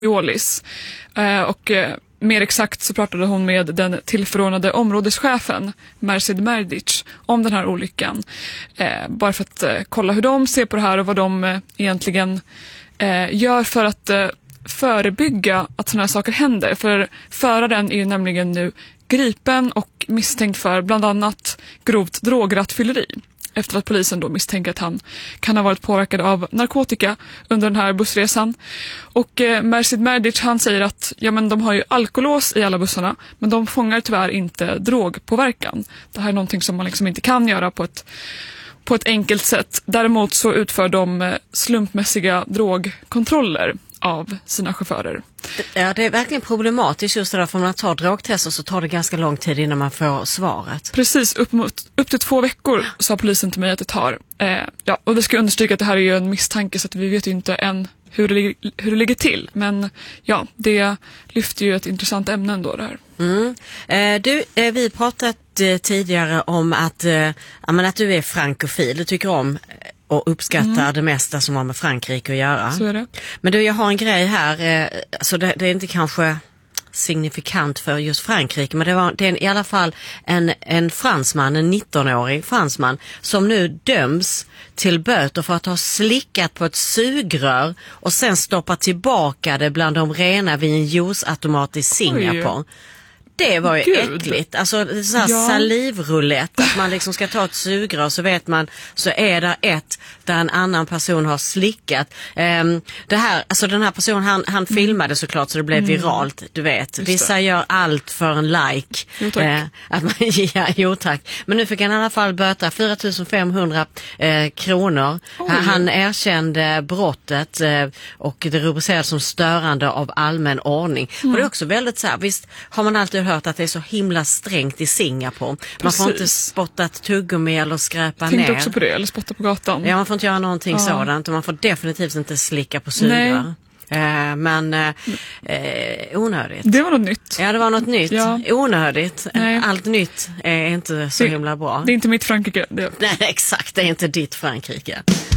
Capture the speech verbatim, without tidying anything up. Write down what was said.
Violis. Eh, och eh, mer exakt så pratade hon med den tillförordnade områdeschefen Merced Merdic om den här olyckan. Eh, bara för att eh, kolla hur de ser på det här och vad de eh, egentligen eh, gör för att eh, förebygga att sådana här saker händer. För föraren är ju nämligen nu gripen och misstänkt för bland annat grovt drograttfylleri. Efter att polisen då misstänker att han kan ha varit påverkad av narkotika under den här bussresan. Och eh, Merced Merdic, han säger att ja, men de har ju alkolås i alla bussarna, men de fångar tyvärr inte drogpåverkan. Det här är någonting som man liksom inte kan göra på ett, på ett enkelt sätt. Däremot så utför de eh, slumpmässiga drogkontroller av sina chaufförer. Ja, det är verkligen problematiskt just det där, för när man tar drogtester så tar det ganska lång tid innan man får svaret. Precis, upp, mot, upp till två veckor sa polisen till mig att det tar. Eh, ja, och vi ska understryka att det här är ju en misstanke, så att vi vet ju inte än hur det, hur det ligger till. Men ja, det lyfter ju ett intressant ämne ändå det här. Mm. Eh, du, eh, vi pratat eh, tidigare om att, eh, att du är frankofil, du tycker om och uppskattar mm. det mesta som har med Frankrike att göra. Så är det. Men du, jag har en grej här, eh, alltså det, det är inte kanske signifikant för just Frankrike, men det, var, det är i alla fall en, en fransman, en nittonårig fransman, som nu döms till böter för att ha slickat på ett sugrör och sen stoppat tillbaka det bland de rena vid en juiceautomat i Singapore. Oj. Det var ju Gud. äckligt. Alltså så här ja. salivrulett. Att man liksom ska ta ett sugrör, så vet man, så är det ett där en annan person har slickat. Um, det här, alltså den här personen, han, han mm. filmade såklart, så det blev mm. viralt, du vet. Just Vissa det. gör allt för en like. Jo tack. Uh, att man, ja, jo tack. Men nu fick han i alla fall böta fyra tusen femhundra uh, kronor. Han, han erkände brottet uh, och det rubricerades som störande av allmän ordning. Mm. Och det är också väldigt så här, visst har man alltid hört att det är så himla strängt i Singapore. Precis. Man får inte spotta ett tuggummi eller skräpa ner. Tänkte också på det, eller spotta på gatan. Ja, man får inte göra någonting ja. sådant, och man får definitivt inte slicka på sugrör. Eh, men eh, eh, onödigt. Det var något nytt. Ja, det var något nytt. Ja. Onödigt. Nej. Allt nytt är inte så det, himla bra. Det är inte mitt Frankrike. Det. Nej, exakt. Det är inte ditt Frankrike.